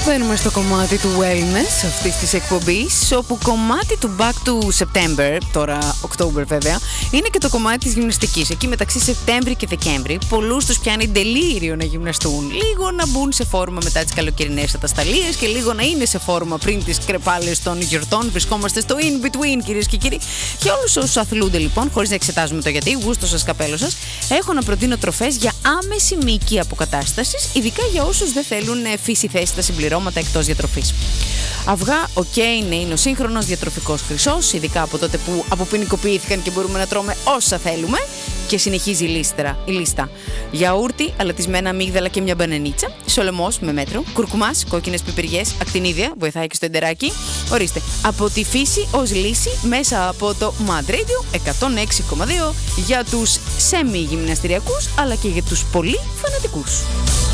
Μπαίνουμε στο κομμάτι του wellness αυτής της εκπομπής, όπου κομμάτι του Back to September, τώρα October βέβαια, είναι και το κομμάτι της γυμναστικής. Εκεί μεταξύ Σεπτέμβρη και Δεκέμβρη, πολλούς τους πιάνει τελείριο να γυμναστούν. Λίγο να μπουν σε φόρμα μετά τις καλοκαιρινές ατασταλίες και λίγο να είναι σε φόρμα πριν τις κρεπάλες των γιορτών. Βρισκόμαστε στο in-between, κυρίες και κύριοι. Για όλους όσους αθλούνται λοιπόν, χωρίς να εξετάζουμε το γιατί, γούστο σας, καπέλο σας, έχω να προτείνω τροφές για άμεση μυϊκή αποκατάσταση, ειδικά για όσους δεν θέλουν φύση θέση τα συμπληρώματα εκτός διατροφής. Αυγά, είναι ο σύγχρονος διατροφικός χρυσός, ειδικά από τότε που αποποινικοποιήθηκαν και μπορούμε να τρώμε όσα θέλουμε. Και συνεχίζει η λίστα. Γιαούρτι, αλατισμένα αμύγδαλα και μια μπανανίτσα, σολομός με μέτρο, κουρκουμάς, κόκκινες πιπεριές, ακτινίδια, βοηθάει και στο εντεράκι. Ορίστε, από τη φύση ως λύση μέσα από το Mad Radio 106,2 για τους σεμι-γυμναστηριακούς αλλά και για τους πολύ φανατικούς.